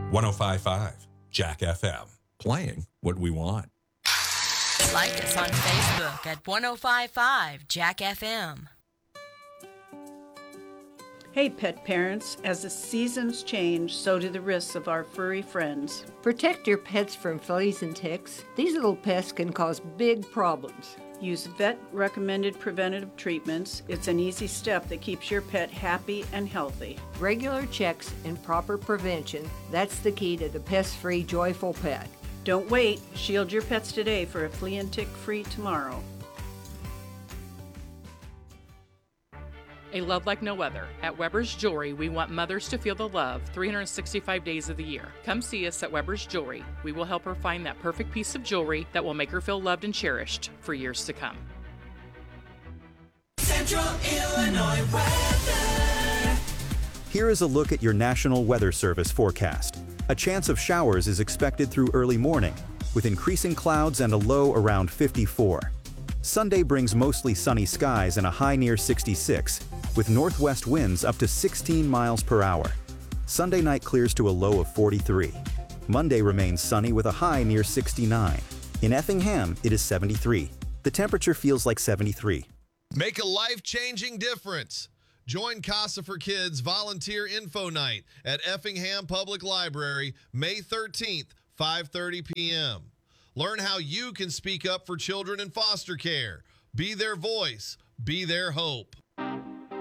105.5 Jack FM. Playing what we want. Like us on Facebook at 105.5 Jack FM. Hey pet parents, as the seasons change, so do the risks of our furry friends. Protect your pets from fleas and ticks. These little pests can cause big problems. Use vet-recommended preventative treatments. It's an easy step that keeps your pet happy and healthy. Regular checks and proper prevention, that's the key to the pest-free, joyful pet. Don't wait. Shield your pets today for a flea and tick-free tomorrow. A love like no other. At Weber's Jewelry, we want mothers to feel the love 365 days of the year. Come see us at Weber's Jewelry. We will help her find that perfect piece of jewelry that will make her feel loved and cherished for years to come. Central Illinois weather. Here is a look at your National Weather Service forecast. A chance of showers is expected through early morning, with increasing clouds and a low around 54. Sunday brings mostly sunny skies and a high near 66, with northwest winds up to 16 miles per hour. Sunday night clears to a low of 43. Monday remains sunny with a high near 69. In Effingham, it is 73. The temperature feels like 73. Make a life-changing difference. Join Casa for Kids Volunteer Info Night at Effingham Public Library, May 13th, 5:30 p.m. Learn how you can speak up for children in foster care. Be their voice. Be their hope.